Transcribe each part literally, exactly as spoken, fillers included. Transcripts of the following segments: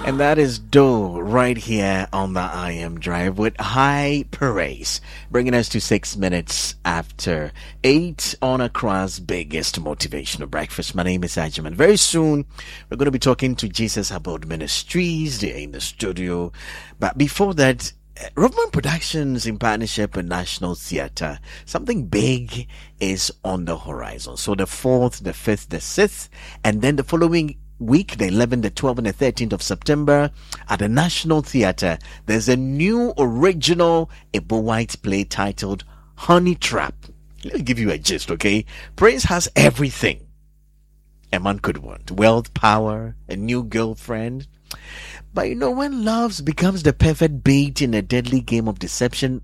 And that is Doe right here on the I Am Drive with High Praise, bringing us to six minutes after eight on Accra's biggest motivational breakfast. My name is Ajaman. Very soon, we're going to be talking to Jesus Abode Ministries. They're in the studio. But before that, Rovman Productions in partnership with National Theatre. Something big is on the horizon. So the fourth, the fifth, the sixth, and then the following week, the eleventh, the twelfth, and the thirteenth of September at the National Theatre, there's a new original Ebo White play titled Honey Trap. Let me give you a gist, okay? Praise has everything a man could want. Wealth, power, a new girlfriend. But you know, when love becomes the perfect bait in a deadly game of deception,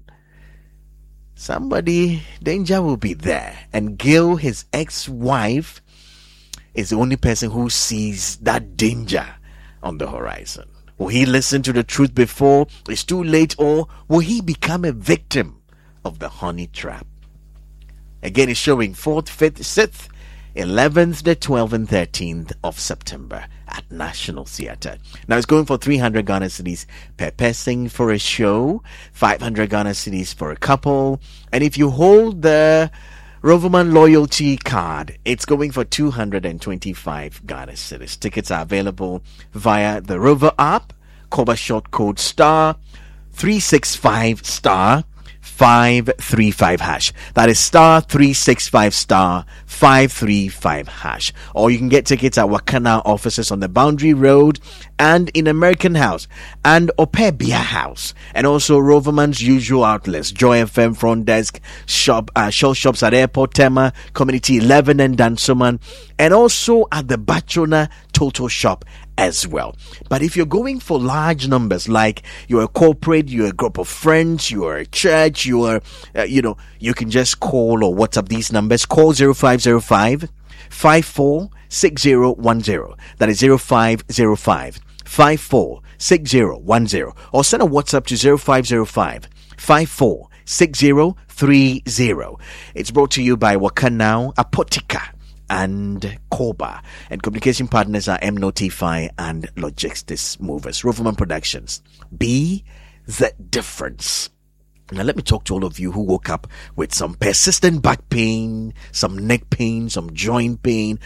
somebody, danger will be there. And Gil, his ex-wife, is the only person who sees that danger on the horizon. Will he listen to the truth before it's too late, or will he become a victim of the honey trap? Again, it's showing fourth, fifth, sixth, eleventh, the twelfth, and thirteenth of September at National Theatre. Now it's going for three hundred Ghana cedis per person for a show, five hundred Ghana cedis for a couple, and if you hold the Roverman loyalty card, it's going for two hundred twenty-five Ghana cedis. Tickets are available via the Rover app. Call short code star three six five star five three five hash. That is star three six five star five three five hash. Or you can get tickets at Wakana offices on the Boundary Road and in American House and Opebia House, and also Roverman's usual outlets: Joy F M, Front Desk, Shop, uh, Shell Shops at Airport, Tema, Community eleven, and Dansoman, and also at the Bachona Total Shop as well. But if you're going for large numbers, like you're a corporate, you're a group of friends, you're a church, you're, uh, you know, you can just call or WhatsApp these numbers. Call zero five zero five five four six zero one zero. That is zero five zero five five four six zero one zero. Or send a WhatsApp to zero five zero five five four six zero three zero. It's brought to you by Wakanao Apotica and Koba, and communication partners are M Notify and Logistics Movers. Roverman Productions. Be the difference. Now let me talk to all of you who woke up with some persistent back pain, some neck pain, some joint pain,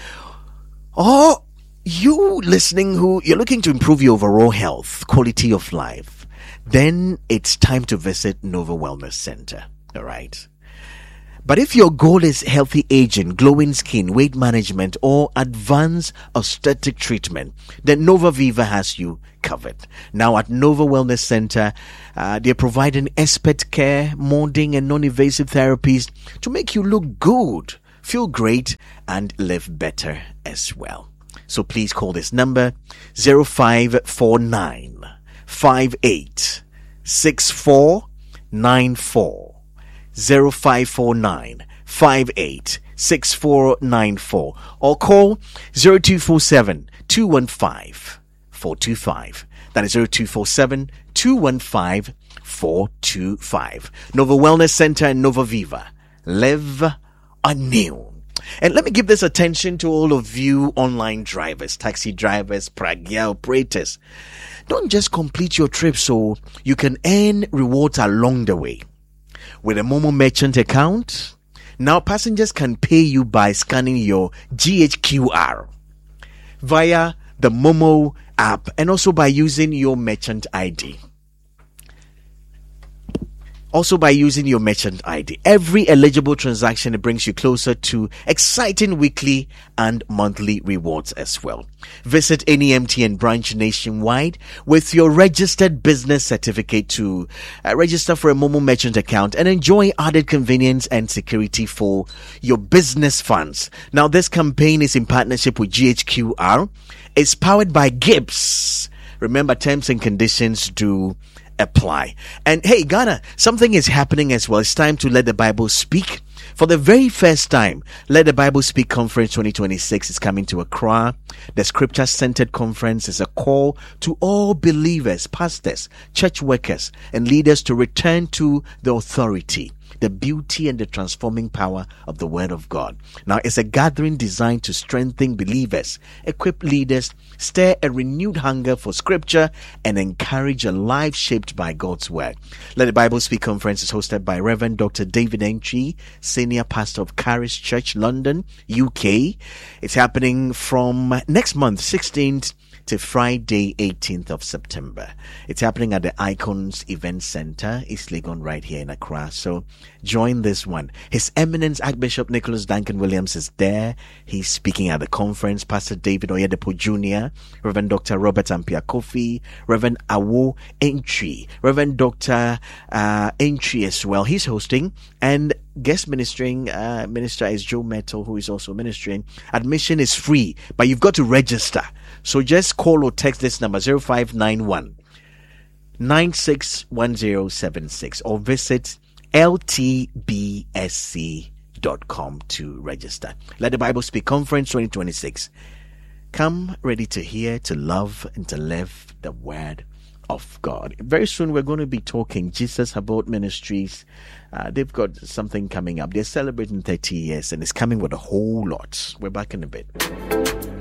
or you listening who you're looking to improve your overall health, quality of life. Then it's time to visit Nova Wellness Center. All right. But if your goal is healthy aging, glowing skin, weight management, or advanced aesthetic treatment, then Nova Viva has you covered. Now at Nova Wellness Center, uh, they're providing expert care, molding, and non-invasive therapies to make you look good, feel great, and live better as well. So please call this number zero five four nine five eight six four nine four. zero five four nine five eight six four nine four, or call zero two four seven two one five four two five. That is zero two four seven two one five four two five. Nova Wellness Center and Nova Viva. Live anew. And let me give this attention to all of you online drivers, taxi drivers, pragya operators. Don't just complete your trip so you can earn rewards along the way. With a Momo merchant account, now passengers can pay you by scanning your G H Q R via the Momo app and also by using your merchant I D. Also by using your merchant I D. Every eligible transaction brings you closer to exciting weekly and monthly rewards as well. Visit any M T N branch nationwide with your registered business certificate to uh, register for a Momo merchant account and enjoy added convenience and security for your business funds. Now this campaign is in partnership with G H Q R. It's powered by Gibbs. Remember, terms and conditions do apply. And hey, Ghana, something is happening as well. It's time to let the Bible speak. For the very first time, Let the Bible Speak Conference twenty twenty-six is coming to Accra. The Scripture-Centered Conference is a call to all believers, pastors, church workers, and leaders to return to the authority, the beauty and the transforming power of the Word of God. Now, it's a gathering designed to strengthen believers, equip leaders, stir a renewed hunger for Scripture, and encourage a life shaped by God's Word. Let the Bible Speak Conference is hosted by Reverend Doctor David Entry, Senior Pastor of Charis Church, London, U K. It's happening from next month, sixteenth to Friday, eighteenth of September. It's happening at the Icons Event Center, East Legon, right here in Accra. So join this one. His Eminence Archbishop Nicholas Duncan Williams is there. He's speaking at the conference. Pastor David Oyedepo Junior, Reverend Doctor Robert Ampia Kofi, Reverend Awo Entry, Reverend Doctor Uh, Entry as well. He's hosting, and guest ministering uh, minister is Joe Metal, who is also ministering. Admission is free, but you've got to register. So just call or text this number zero five nine one, nine six one zero seven six or visit L T B S C dot com to register. Let the Bible Speak Conference twenty twenty-six. Come ready to hear, to love, and to live the Word of God. Very soon we're going to be talking Jesus About Ministries. Uh, they've got something coming up. They're celebrating thirty years, and it's coming with a whole lot. We're back in a bit.